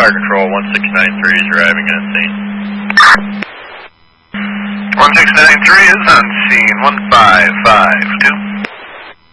Fire Control, 1693 is arriving on scene. 1693 is on scene, 1552.